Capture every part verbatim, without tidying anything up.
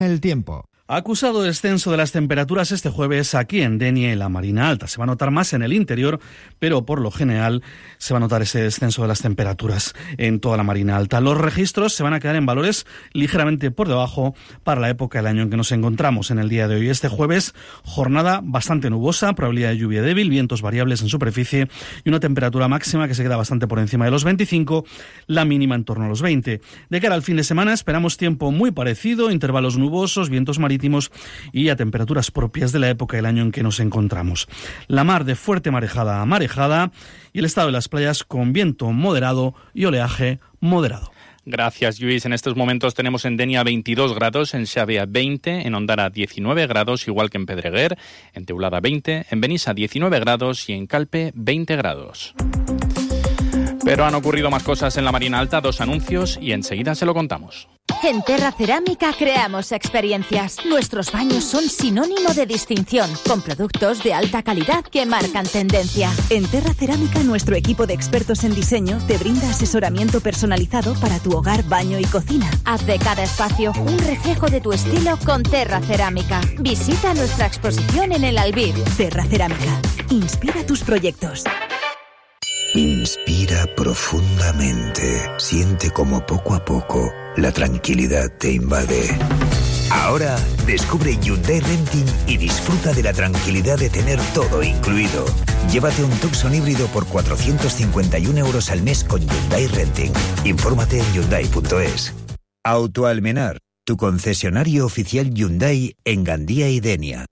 El tiempo. Acusado descenso de las temperaturas este jueves aquí en Denia y la Marina Alta. Se va a notar más en el interior, pero por lo general se va a notar ese descenso de las temperaturas en toda la Marina Alta. Los registros se van a quedar en valores ligeramente por debajo para la época del año en que nos encontramos en el día de hoy. Este jueves, jornada bastante nubosa, probabilidad de lluvia débil, vientos variables en superficie y una temperatura máxima que se queda bastante por encima de los veinticinco, la mínima en torno a los veinte. De cara al fin de semana esperamos tiempo muy parecido, intervalos nubosos, vientos marítimos y a temperaturas propias de la época del año en que nos encontramos. La mar de fuerte marejada a marejada y el estado de las playas con viento moderado y oleaje moderado. Gracias, Lluís. En estos momentos tenemos en Denia veintidós grados, en Xàbia veinte, en Ondara diecinueve grados, igual que en Pedreguer, en Teulada veinte, en Benissa diecinueve grados y en Calpe veinte grados. Pero han ocurrido más cosas en la Marina Alta, dos anuncios y enseguida se lo contamos. En Terra Cerámica creamos experiencias. Nuestros baños son sinónimo de distinción, con productos de alta calidad que marcan tendencia. En Terra Cerámica, nuestro equipo de expertos en diseño te brinda asesoramiento personalizado para tu hogar, baño y cocina. Haz de cada espacio un reflejo de tu estilo con Terra Cerámica. Visita nuestra exposición en el Albir. Terra Cerámica. Inspira tus proyectos. Inspira profundamente. Siente como poco a poco la tranquilidad te invade. Ahora descubre Hyundai Renting y disfruta de la tranquilidad de tener todo incluido. Llévate un Tucson híbrido por cuatrocientos cincuenta y uno euros al mes con Hyundai Renting. Infórmate en hyundai punto es. Autoalmenar, tu concesionario oficial Hyundai en Gandía y Denia.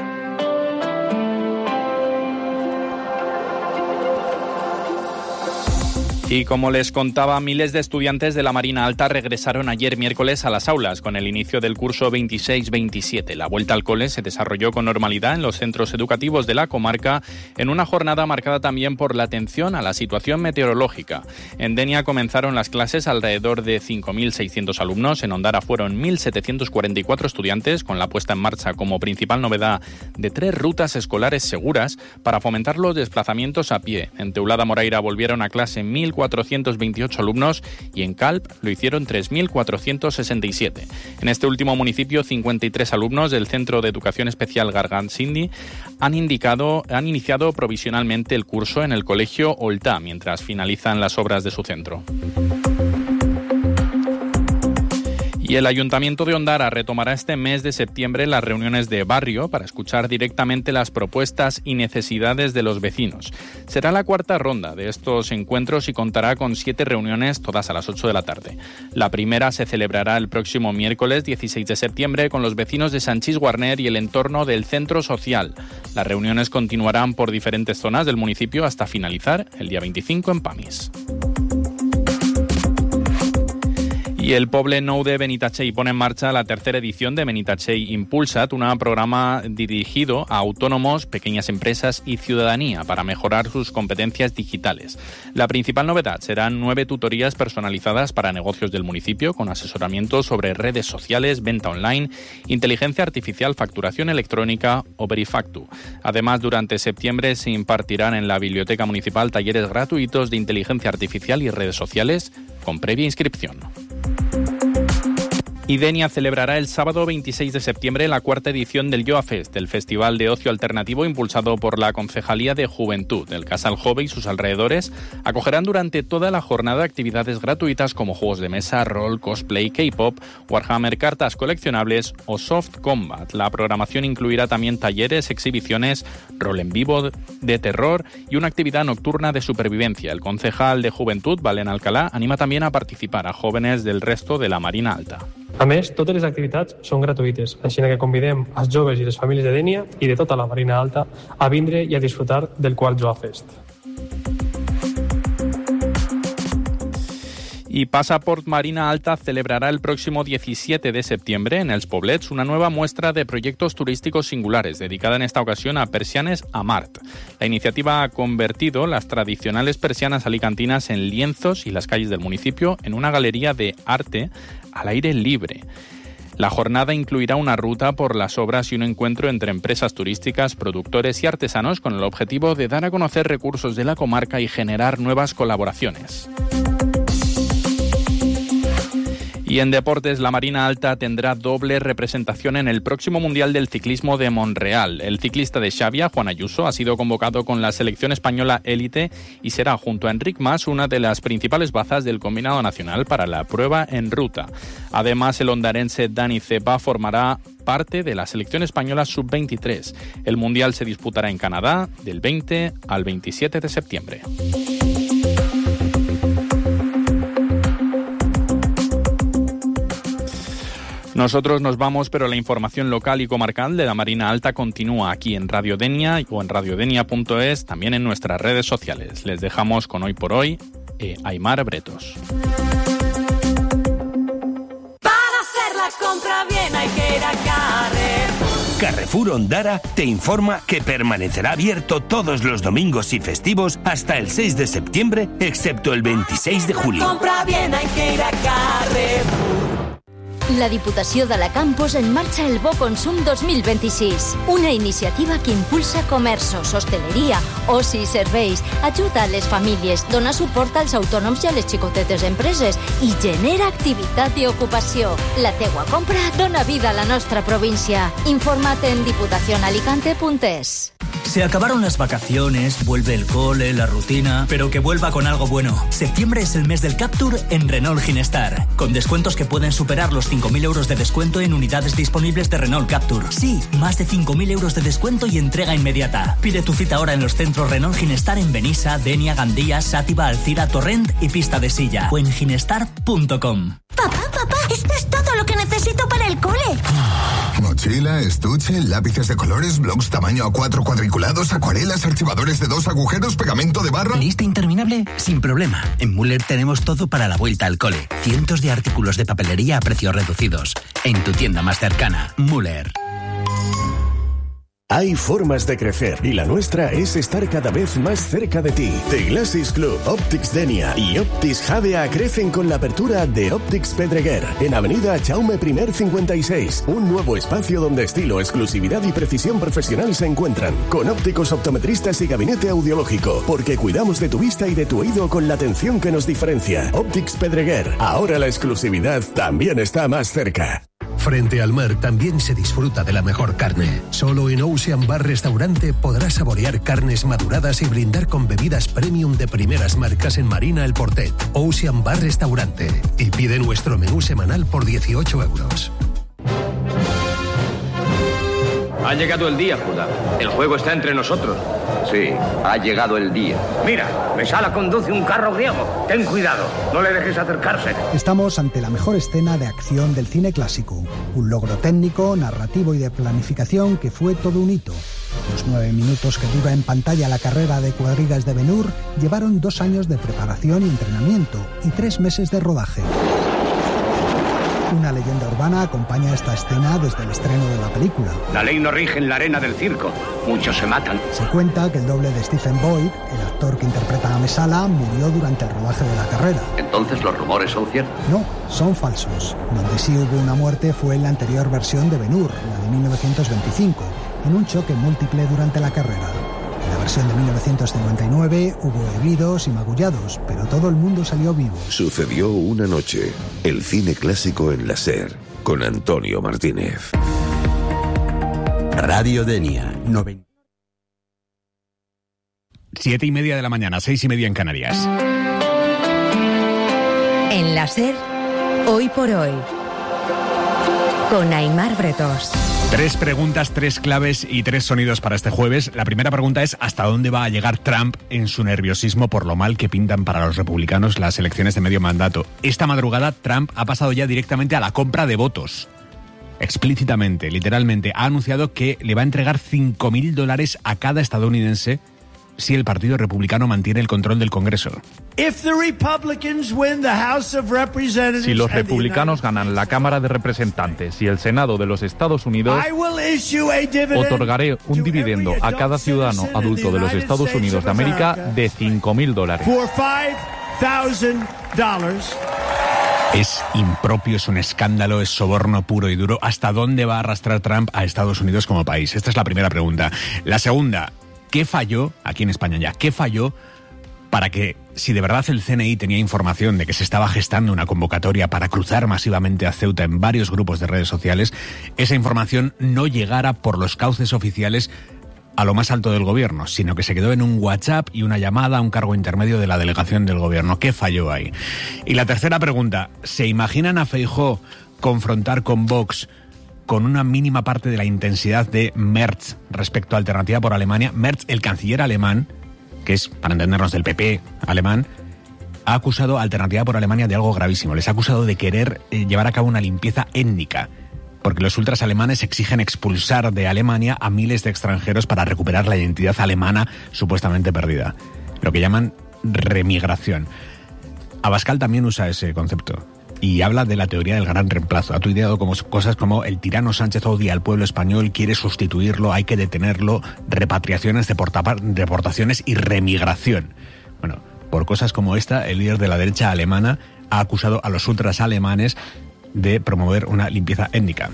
Y como les contaba, miles de estudiantes de la Marina Alta regresaron ayer miércoles a las aulas con el inicio del curso veintiséis veintisiete. La vuelta al cole se desarrolló con normalidad en los centros educativos de la comarca en una jornada marcada también por la atención a la situación meteorológica. En Denia comenzaron las clases alrededor de cinco mil seiscientos alumnos, en Ondara fueron mil setecientos cuarenta y cuatro estudiantes, con la puesta en marcha como principal novedad de tres rutas escolares seguras para fomentar los desplazamientos a pie. En Teulada Moraira volvieron a clase mil cuatrocientos veintiocho alumnos y en Calp lo hicieron tres mil cuatrocientos sesenta y siete. En este último municipio, cincuenta y tres alumnos del Centro de Educación Especial Gargansindi han, indicado, han iniciado provisionalmente el curso en el Colegio Oltá, mientras finalizan las obras de su centro. Y el Ayuntamiento de Ondara retomará este mes de septiembre las reuniones de barrio para escuchar directamente las propuestas y necesidades de los vecinos. Será la cuarta ronda de estos encuentros y contará con siete reuniones, todas a las ocho de la tarde. La primera se celebrará el próximo miércoles dieciséis de septiembre con los vecinos de Sanchís Guarner y el entorno del Centro Social. Las reuniones continuarán por diferentes zonas del municipio hasta finalizar el día veinticinco en Pamis. Y el Poble Nou de Benitatxell pone en marcha la tercera edición de Benitatxell Impulsat, un programa dirigido a autónomos, pequeñas empresas y ciudadanía para mejorar sus competencias digitales. La principal novedad serán nueve tutorías personalizadas para negocios del municipio con asesoramiento sobre redes sociales, venta online, inteligencia artificial, facturación electrónica o Verifactu. Además, durante septiembre se impartirán en la Biblioteca Municipal talleres gratuitos de inteligencia artificial y redes sociales con previa inscripción. Y Denia celebrará el sábado veintiséis de septiembre la cuarta edición del YoaFest, el festival de ocio alternativo impulsado por la Concejalía de Juventud. El Casal Jove y sus alrededores acogerán durante toda la jornada actividades gratuitas como juegos de mesa, rol, cosplay, K-pop, Warhammer, cartas coleccionables o soft combat. La programación incluirá también talleres, exhibiciones, rol en vivo de terror y una actividad nocturna de supervivencia. El concejal de Juventud, Valen Alcalá, anima también a participar a jóvenes del resto de la Marina Alta. A més, totes les activitats són gratuïtes, així que convidem als joves i les famílies de Denia i de tota la Marina Alta a vindre i a disfrutar del quart YoaFest. Y Passport Marina Alta celebrará el próximo diecisiete de septiembre en Els Poblets una nueva muestra de proyectos turísticos singulares, dedicada en esta ocasión a persianes a Mart. La iniciativa ha convertido las tradicionales persianas alicantinas en lienzos y las calles del municipio en una galería de arte al aire libre. La jornada incluirá una ruta por las obras y un encuentro entre empresas turísticas, productores y artesanos con el objetivo de dar a conocer recursos de la comarca y generar nuevas colaboraciones. Y en deportes, la Marina Alta tendrá doble representación en el próximo Mundial del Ciclismo de Montreal. El ciclista de Xavia, Juan Ayuso, ha sido convocado con la selección española élite y será, junto a Enric Mas, una de las principales bazas del combinado nacional para la prueba en ruta. Además, el hondarense Dani Cepa formará parte de la selección española sub veintitrés. El Mundial se disputará en Canadá del veinte al veintisiete de septiembre. Nosotros nos vamos, pero la información local y comarcal de la Marina Alta continúa aquí en Radio Denia o en radiodenia punto es, también en nuestras redes sociales. Les dejamos con Hoy por Hoy, eh, Aimar Bretos. Para hacer la compra bien hay que ir a Carrefour. Carrefour Ondara te informa que permanecerá abierto todos los domingos y festivos hasta el seis de septiembre, excepto el veintiséis de julio. Compra bien hay que ir a Carrefour. La Diputació d'Alacant posa en marxa el Bo Consum dos mil vint-i-sis, una iniciativa que impulsa comerços, hosteleria, oci i serveis, ajuda a les famílies, dona suport als autònoms i a les xicotetes empreses i genera activitat i ocupació. La teua compra dona vida a la nostra província. Informa't en diputación alicante punto es. Se acabaron las vacaciones, vuelve el cole, la rutina, pero que vuelva con algo bueno. Septiembre es el mes del Captur en Renault Ginestar, con descuentos que pueden superar los cinco mil euros de descuento en unidades disponibles de Renault Captur. Sí, más de cinco mil euros de descuento y entrega inmediata. Pide tu cita ahora en los centros Renault Ginestar en Benissa, Denia, Gandía, Sátiva, Alcira, Torrent y Pista de Silla, o en ginestar punto com. Papá, papá, esto es todo lo que necesito para el cole. Mochila, estuche, lápices de colores, blocs tamaño A cuatro cuadriculados, acuarelas, archivadores de dos agujeros, pegamento de barra... ¿Lista interminable? Sin problema. En Müller tenemos todo para la vuelta al cole. Cientos de artículos de papelería a precios reducidos. En tu tienda más cercana, Müller. Hay formas de crecer y la nuestra es estar cada vez más cerca de ti. The Glasses Club, Optics Denia y Optics Javea crecen con la apertura de Optics Pedreguer en Avenida Jaume I cincuenta y seis. Un nuevo espacio donde estilo, exclusividad y precisión profesional se encuentran. Con ópticos, optometristas y gabinete audiológico. Porque cuidamos de tu vista y de tu oído con la atención que nos diferencia. Optics Pedreguer. Ahora la exclusividad también está más cerca. Frente al mar también se disfruta de la mejor carne. Solo en Ocean Bar Restaurante podrás saborear carnes maduradas y brindar con bebidas premium de primeras marcas en Marina El Portet. Ocean Bar Restaurante. Y pide nuestro menú semanal por dieciocho euros. Ha llegado el día, Judá. El juego está entre nosotros. Sí, ha llegado el día. Mira, Mesala conduce un carro griego. Ten cuidado, no le dejes acercarse. Estamos ante la mejor escena de acción del cine clásico. Un logro técnico, narrativo y de planificación que fue todo un hito. Los nueve minutos que dura en pantalla la carrera de cuadrigas de Ben-Hur llevaron dos años de preparación y entrenamiento y tres meses de rodaje. Una leyenda urbana acompaña esta escena desde el estreno de la película. La ley no rige en la arena del circo. Muchos se matan. Se cuenta que el doble de Stephen Boyd, el actor que interpreta a Mesala, murió durante el rodaje de la carrera. ¿Entonces los rumores son ciertos? No, son falsos. Donde sí hubo una muerte fue en la anterior versión de Ben-Hur, la de mil novecientos veinticinco, en un choque múltiple durante la carrera. En la versión de mil novecientos cincuenta y nueve hubo heridos y magullados, pero todo el mundo salió vivo. Sucedió una noche, el cine clásico en la SER, con Antonio Martínez. Radio Denia, noventa. Siete y media de la mañana, seis y media en Canarias. En la SER, Hoy por Hoy, con Aimar Bretos. Tres preguntas, tres claves y tres sonidos para este jueves. La primera pregunta es ¿hasta dónde va a llegar Trump en su nerviosismo por lo mal que pintan para los republicanos las elecciones de medio mandato? Esta madrugada Trump ha pasado ya directamente a la compra de votos. Explícitamente, literalmente, ha anunciado que le va a entregar cinco mil dólares a cada estadounidense si el Partido Republicano mantiene el control del Congreso. Si los republicanos ganan la Cámara de Representantes y el Senado de los Estados Unidos, otorgaré un dividendo a cada ciudadano adulto de los Estados Unidos de América de cinco mil dólares. Es impropio, es un escándalo, es soborno puro y duro. ¿Hasta dónde va a arrastrar Trump a Estados Unidos como país? Esta es la primera pregunta. La segunda, ¿qué falló, aquí en España ya, qué falló para que, si de verdad el C N I tenía información de que se estaba gestando una convocatoria para cruzar masivamente a Ceuta en varios grupos de redes sociales, esa información no llegara por los cauces oficiales a lo más alto del gobierno, sino que se quedó en un WhatsApp y una llamada a un cargo intermedio de la delegación del gobierno. ¿Qué falló ahí? Y la tercera pregunta, ¿se imaginan a Feijóo confrontar con Vox con una mínima parte de la intensidad de Merz respecto a Alternativa por Alemania? Merz, el canciller alemán, que es, para entendernos, del P P alemán, ha acusado a Alternativa por Alemania de algo gravísimo. Les ha acusado de querer eh, llevar a cabo una limpieza étnica, porque los ultras alemanes exigen expulsar de Alemania a miles de extranjeros para recuperar la identidad alemana supuestamente perdida, lo que llaman remigración. Abascal también usa ese concepto y habla de la teoría del gran reemplazo. Ha tuiteado como cosas como: el tirano Sánchez odia al pueblo español, quiere sustituirlo, hay que detenerlo, repatriaciones, deporta- deportaciones y remigración. Bueno, por cosas como esta, el líder de la derecha alemana ha acusado a los ultras alemanes de promover una limpieza étnica.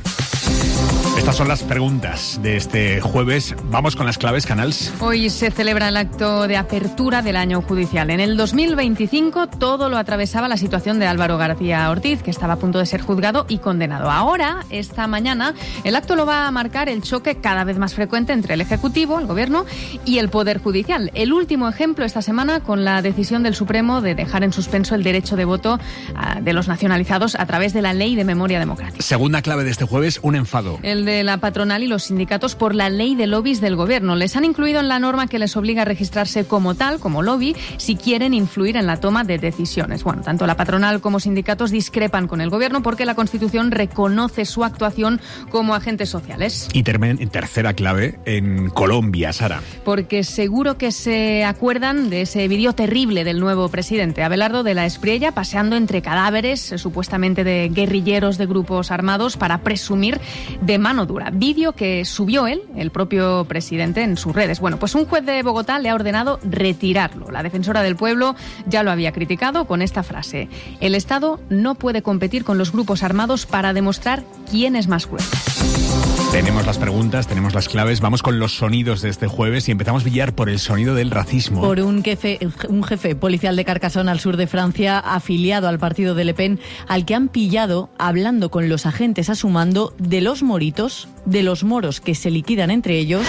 Estas son las preguntas de este jueves. Vamos con las claves, Canals. Hoy se celebra el acto de apertura del año judicial. En el dos mil veinticinco todo lo atravesaba la situación de Álvaro García Ortiz, que estaba a punto de ser juzgado y condenado. Ahora, esta mañana, el acto lo va a marcar el choque cada vez más frecuente entre el Ejecutivo, el Gobierno, y el Poder Judicial. El último ejemplo esta semana con la decisión del Supremo de dejar en suspenso el derecho de voto uh, de los nacionalizados a través de la Ley de Memoria Democrática. Segunda clave de este jueves, un enfado. El de la patronal y los sindicatos por la ley de lobbies del gobierno. Les han incluido en la norma que les obliga a registrarse como tal, como lobby, si quieren influir en la toma de decisiones. Bueno, tanto la patronal como sindicatos discrepan con el gobierno porque la Constitución reconoce su actuación como agentes sociales. Y termen, tercera clave, en Colombia, Sara. Porque seguro que se acuerdan de ese vídeo terrible del nuevo presidente, Abelardo de la Espriella, paseando entre cadáveres, eh, supuestamente de guerrilleros de grupos armados, para presumir de mano dura. Vídeo que subió él, el propio presidente, en sus redes. Bueno, pues un juez de Bogotá le ha ordenado retirarlo. La defensora del pueblo ya lo había criticado con esta frase: el Estado no puede competir con los grupos armados para demostrar quién es más cruel. Tenemos las preguntas, tenemos las claves, vamos con los sonidos de este jueves y empezamos, Villar, por el sonido del racismo. Por un jefe, un jefe policial de Carcassonne, al sur de Francia, afiliado al partido de Le Pen, al que han pillado hablando con los agentes a su mando de los moritos, de los moros que se liquidan entre ellos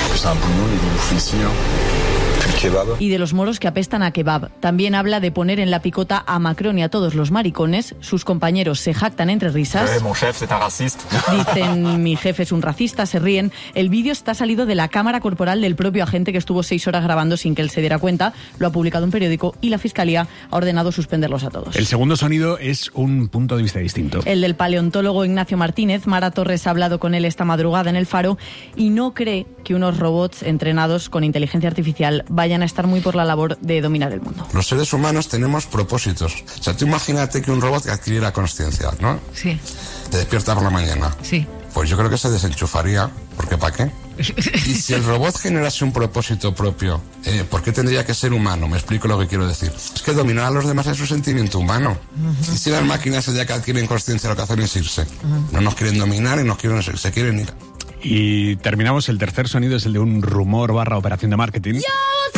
y de los moros que apestan a kebab. También habla de poner en la picota a Macron y a todos los maricones. Sus compañeros se jactan entre risas. Dicen: mi jefe es un racista, se ríen. El vídeo está salido de la cámara corporal del propio agente, que estuvo seis horas grabando sin que él se diera cuenta. Lo ha publicado un periódico y la Fiscalía ha ordenado suspenderlos a todos. El segundo sonido es un punto de vista distinto. El del paleontólogo Ignacio Martínez. Mara Torres ha hablado con él esta madrugada en El Faro y no cree que unos robots entrenados con inteligencia artificial vayan a estar muy por la labor de dominar el mundo. Los seres humanos tenemos propósitos. O sea, tú imagínate que un robot adquiriera conciencia, ¿no? Sí. Te despierta por la mañana. Sí. Pues yo creo que se desenchufaría, porque ¿para qué? Y si el robot generase un propósito propio, eh, ¿por qué tendría que ser humano? Me explico lo que quiero decir. Es que dominar a los demás es un sentimiento humano. Uh-huh. Y si las máquinas ya que adquieren conciencia lo que hacen es irse. Uh-huh. No nos quieren dominar y nos quieren, se quieren ir. Y terminamos, el tercer sonido es el de un rumor barra operación de marketing.